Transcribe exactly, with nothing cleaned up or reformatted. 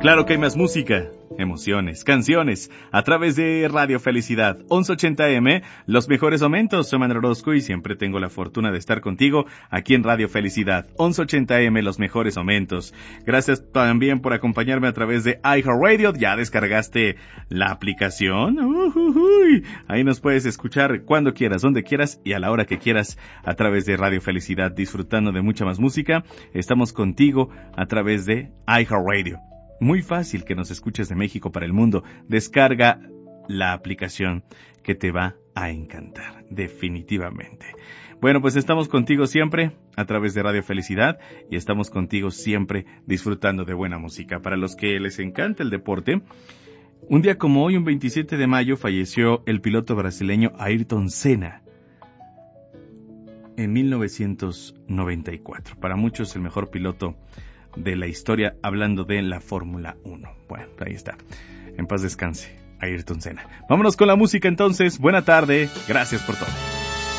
Claro que hay más música, emociones, canciones, a través de Radio Felicidad, once ochenta A M, los mejores momentos. Soy Manuel Orozco y siempre tengo la fortuna de estar contigo aquí en Radio Felicidad, once ochenta A M, los mejores momentos. Gracias también por acompañarme a través de iHeartRadio. ¿Ya descargaste la aplicación? Uhuhuy. Ahí nos puedes escuchar cuando quieras, donde quieras y a la hora que quieras a través de Radio Felicidad, disfrutando de mucha más música. Estamos contigo a través de iHeartRadio. Muy fácil que nos escuches de México para el mundo. Descarga la aplicación que te va a encantar, definitivamente. Bueno, pues estamos contigo siempre a través de Radio Felicidad y estamos contigo siempre disfrutando de buena música. Para los que les encanta el deporte, un día como hoy, un veintisiete de mayo, falleció el piloto brasileño Ayrton Senna en mil novecientos noventa y cuatro. Para muchos el mejor piloto de la historia, hablando de la Fórmula uno. Bueno, ahí está. En paz descanse, Ayrton Senna. Vámonos con la música entonces. Buena tarde. Gracias por todo.